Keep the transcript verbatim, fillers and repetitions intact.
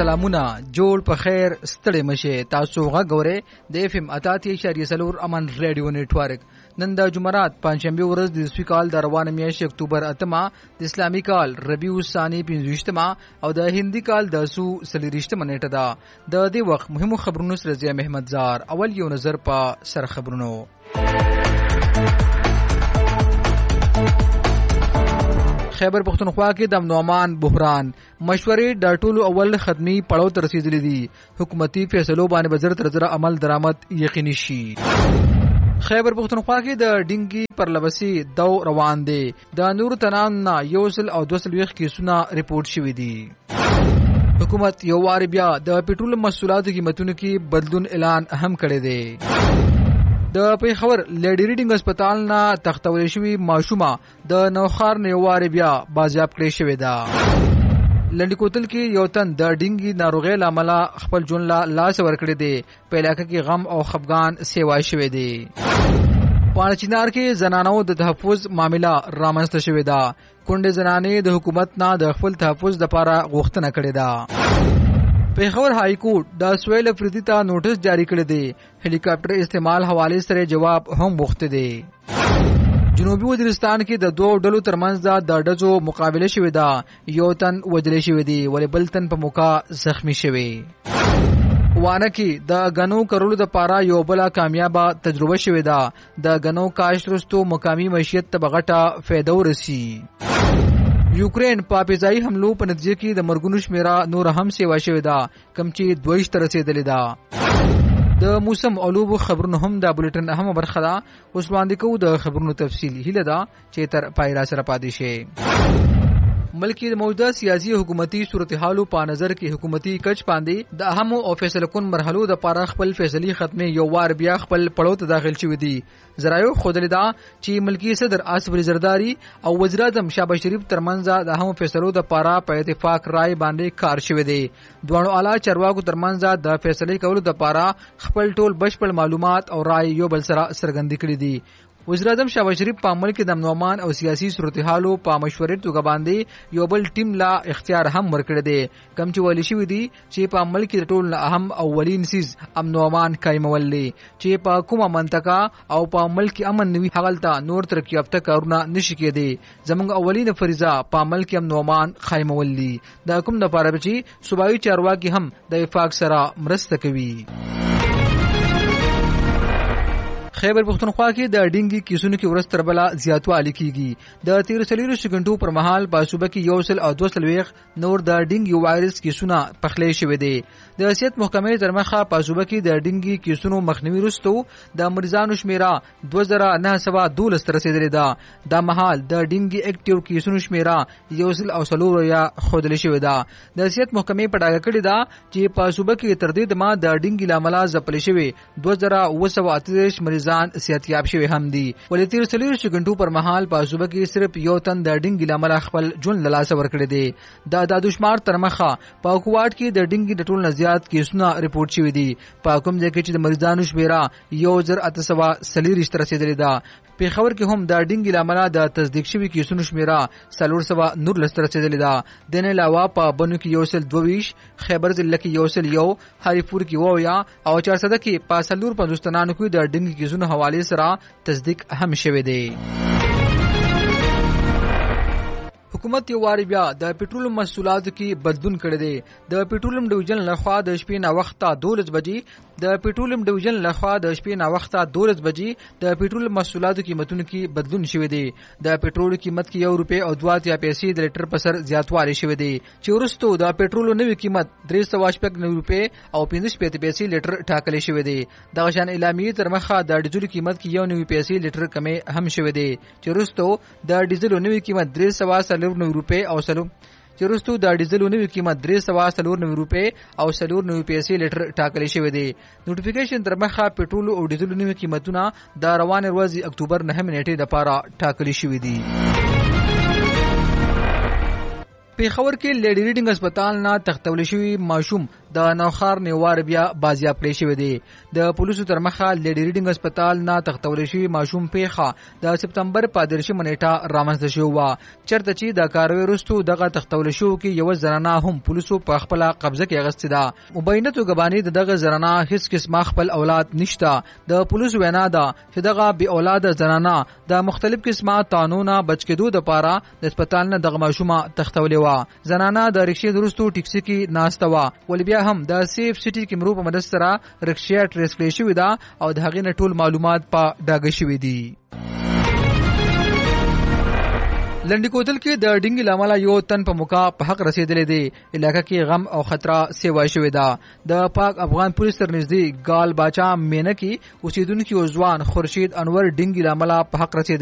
سلامونه جوړ په خیر ستړي مشه تاسو غوړې د اف ام اتاتي اشاریه سلور امن ریډیو نیټورک نن د جمعرات پنځشنبه ورځ د اسوي کال د روانه میاشت اکتوبر اتمه د اسلامي کال ربيع الثاني پنځوستمه او د هندي کال د سو سلیریشتمه نیټه ده د دې وخت مهمو خبرونو سره زیا محمد زار اول یو نظر په سر خبرونو خیبر پختونخوا کې د امن امان بحران مشورې د ټولو اول ختمي پړاو ته رسیدلې دي حکومتي فیصلو باندې وزارت تر زر عمل درآمد یقیني شي خیبر پختونخوا کې د ډینګي پرلبسي دو روان دي د نور تنان یوسل او دوسل ویخ کیسونه ریپورت شوې دي حکومت یو وار بیا د پټرول محصولاتو قیمتونو کې بدلون اعلان هم کړی دی د پیښور لیډی ریډینګ هسپتال نه تختول شوی ماشومه د نوخار نیوار بیا بازیاب کړی شوی دا لنډی کوتل کې یو تن د ډینګي ناروغي لامل خپل جون لا لاس ورکړی دی په علاقې کې غم او خفقان سیوا شوی دی پانچینار کې زنانو د تحفظ معاملې رامنځته شوی دا کونډې زنانې د حکومت نه د خپل تحفظ لپاره غوښتنه کړې ده پیښور های کورټ د سویل افریدي ته نوټس جاری کړی دی هلی کاپټر استعمال حواله سره جواب هم وغوښته دی جنوبي وزیرستان کې د دوه ډلو ترمنځ د ډزو مقابله شوې ده یو تن وجل شوی دی ولې بل تن په موقع زخمی شوی وانه کې د غنو کرولو د پاره یو بل کامیابه تجربه شوې ده د غنو کاشت رستو مقامی معیشت ته بغټه فائدہ ورسی یوکرین په فضایي حملو په نتیجه کې د مرګونو شمیره نور هم سیوا شوې ده کم چې دویش تر رسیدلې ده د موسم علوب خبرونو هم د بولټن اهم برخه ده اوس وړاندې کوو د خبرونو تفصیل هله ده چې تر پایرا سره پاتې شي ملکی د موجوده سیاسي حکومتي صورتحالو په نظر کې حکومتي کچ باندې د اهم او فیصله کون مرحلو د پاره خپل فیصلي ختمه یو وار بیا خپل پړاو ته داخل شوی دي زرایو خودلی دا چې ملکی صدر آصف علی زرداری او وزیر اعظم شهباز شریف ترمنځ د اهم فیصلو د پاره په اتفاق رائے باندې کار شوی دی دوه اعلی چارواکو ترمنځ د فیصله کولو د پاره خپل ټول بشپړ معلومات او رائے یو بل سره څرګند کړي دي وزیر اعظم شهباز شریف په عمل کې د امن امان او سیاسي صورتحالو په مشورې توګه باندې یو بل ټیم لا اختیار هم ورکړی دی کم چې ولی شوی دی چې په عمل کې ټول اهم اولین سیز امن امان قائمول دي چې په کومه منطقه او په عمل کې امن نوي حالت نور ترقی یافته کارونه نشي کېدي زموږ اولین فریضه په عمل کې امن امان قائمول دي د کوم لپاره چې صوبایي چارواکي هم د اتفاق سره مرسته کوي خیبر پختونخوا کې د ډینګي کیسونو کې ورځ تر بله زیاتوالی کیږي د تیر سلیرو سکندو پر مهال په صوبه کې یو سل او دوه ویخ نور د ډینګي وایرس کیسونه پخلې شوې دي د صحت محکمې تر مخه په صوبه کې د ډینګي کیسونو مخنیوي وروسته د مریضانو شمیره دوه زره نه سوه دولس تر رسیدلې ده د مهال د ډینګي اکټیو کیسونو شمیره یو سل او څلور یا خودلې شوې ده د صحت محکمې په ډاګه کړې ده چې په صوبه کې تر دې دمه د ډینګي لامل ځپلې شوې دوه زره اوه سوه اته دېرش مریضان صحتیاب شوی هم دي ولې تیر سلیرو سکندو پر مهال په صوبه کې صرف یو تن د ډینګي لامل خپل جون لاس ورکړی دی دا د دشمار تر مخه په کوواټ کې د ډینګي د ټول نزيات کیسونه ریپورت شوی دي په کوم ځای کې چې د مریضانو شمیره یو زر اته سوه سلیریش تر رسیدلې ده پیښور کې هم د ډینګي لامل د تصدیق شوی کیسونو شمیره څلور سوه نور لس تر رسیدلې ده د نه علاوه په بنو کې یو سل دوه خیبر ضلع کې یو سل یو هریپور کې وو یا او چارسده کې په سلور پنځوستانو کې د ډینګي کیسونو حواله سره تصدیق هم شوی دی حکومت یو واری بیا د پټرول محصولاتو کې بدلون کړی دی د پټرولیم ډیویژن لخوا د شپې نا وخته دولس بجې د پټرولیم ډیویژن لخوا د شپې نا وخته دولس بجې د پټرول محصولاتو قیمتونو کې بدلون شوی دی د پټرول قیمت کې یو روپے او دوه اتیا پیسې د لیټر په سر زیاتوالی شوی دی چې ورستو د پټرول نوې قیمت درې سوه شپږ نوي روپے او پنځه شپېته پیسې لیټر ټاکل شوی دی دغه شان اعلامیې تر مخه د ډیزل قیمت کې یو نوي پیسې لیټر کمې هم شوی دی چې ورستو د ډیزل نوې قیمت درې سوه نوي روپے او سلو چرستو د ډیزل نوې قیمت درې سوه څلور نوي روپے او څلور نوي پیسې لیټر ټاکل شوی دی نوټیفیکیشن تر مخه پټرول او ډیزل نوې قیمتونه د روان ورځ اکتوبر نهم نیټې لپاره ټاکل شوی دي پیښور کې لیډی ریډینګ هسپتال نه تختول شوی ماشوم د نوخار نیوار بیا بازیاب کړی شوی دی. د پولیسو تر مخه لیډي ریډینګ هسپتال نه تختول شوی ماشوم پیخه د سپتمبر په دېرشمه نیټه رامنځته شوې وه، چېرته چې د کاروي وروستو دغه تختول شو کې یوه زنانه هم پولیسو په خپله قبضه کې اخیستې ده. مبینه توګه باندې د دغه زنانه هیڅ قسمه خپل اولاد نشته. د پولیسو وینا ده چې دغه بې اولاده زنانه د مختلف قسمه تانونه بچ کېدو دپاره د هسپتال نه دغه ماشومه تختولې وه. زنانه د رکشې وروستو ټکسي کې ناسته وه، ولې بیا هم د سیف سټي کیمرو په مدد سره رکشې ټریس کړې شوې ده او د هغې نه ټول معلومات په ډاګه شوي دي. لنډی کوتل کې د ډینګ لامله یو تن په موقع په حق رسیدلې دی. علاقه کې غم او خطره سیوا شوې ده. د پاک افغان پولیس تر نږدې ګال باچا مینه کې اوسیدونکي ځوان خورشید انور ډینګ لامله په حق رسیدلې